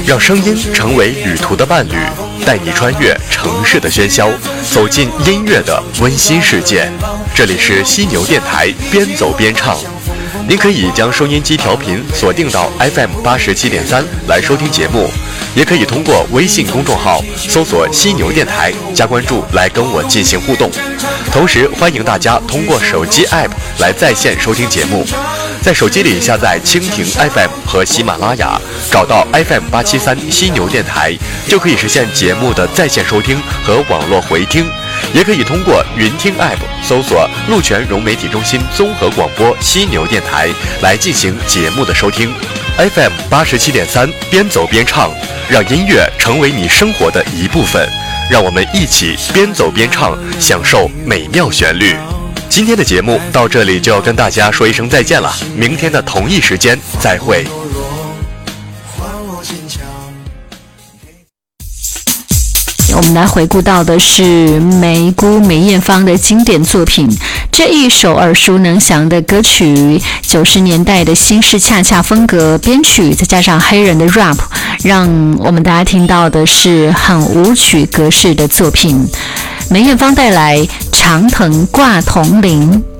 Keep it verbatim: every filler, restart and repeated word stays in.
让声音成为旅途的伴侣，带你穿越城市的喧嚣，走进音乐的温馨世界。这里是犀牛电台，边走边唱。您可以将收音机调频锁定到 F M 八十七点三来收听节目，也可以通过微信公众号搜索犀牛电台加关注来跟我进行互动。同时欢迎大家通过手机 App 来在线收听节目，在手机里下载蜻蜓 F M 和喜马拉雅，搞到 F M 八七三犀牛电台，就可以实现节目的在线收听和网络回听。也可以通过云听 App 搜索鹿泉融媒体中心综合广播犀牛电台来进行节目的收听。 F M 八十七点三，边走边唱，让音乐成为你生活的一部分，让我们一起边走边唱，享受美妙旋律。今天的节目到这里就要跟大家说一声再见了，明天的同一时间再会。 我们来回顾到的是梅姑梅艳芳的经典作品，这一首耳熟能详的歌曲，九十年代的新式恰恰风格编曲，再加上黑人的 rap， 让我们大家听到的是很舞曲格式的作品。梅艳芳带来长藤挂铜铃。